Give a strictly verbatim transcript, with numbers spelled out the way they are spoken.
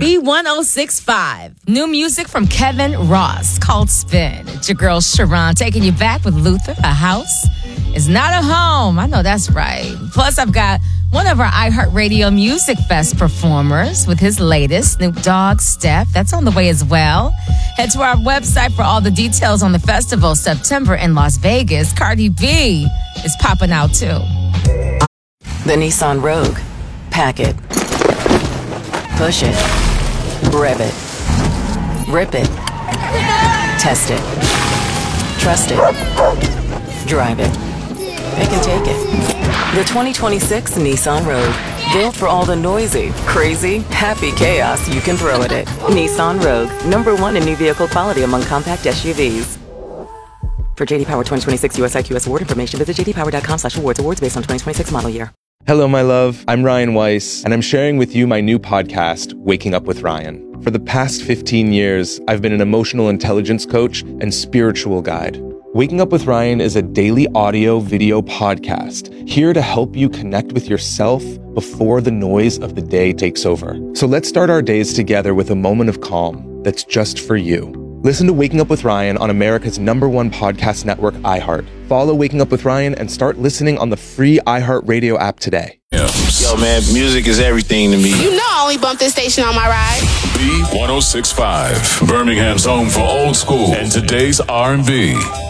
B one oh six point five. New music from Kevin Ross called Spin. It's your girl Sharon taking you back with Luther. A house is not a home. I know that's right. Plus, I've got one of our iHeartRadio Music Fest performers with his latest, Snoop Dogg Step. That's on the way as well. Head to our website for all the details on the festival, September in Las Vegas. Cardi B is popping out too. The Nissan Rogue. Pack it. Push it. Rev it. Rip it. Test it. Trust it. Drive it. Pick and take it. The twenty twenty-six Nissan Rogue. Built for all the noisy, crazy, happy chaos you can throw at it. Nissan Rogue. Number one in new vehicle quality among compact S U Vs. For J D Power twenty twenty-six U S I Q S award information, visit j d power dot com slash awards. Awards based on twenty twenty-six model year. Hello, my love. I'm Ryan Weiss, and I'm sharing with you my new podcast, Waking Up with Ryan. For the past fifteen years, I've been an emotional intelligence coach and spiritual guide. Waking Up with Ryan is a daily audio video podcast here to help you connect with yourself before the noise of the day takes over. So let's start our days together with a moment of calm that's just for you. Listen to Waking Up with Ryan on America's number one podcast network, iHeart. Follow Waking Up with Ryan and start listening on the free iHeartRadio app today. Yo, man, music is everything to me. You know I only bump this station on my ride. B one oh six point five, Birmingham's home for old school and today's R and B.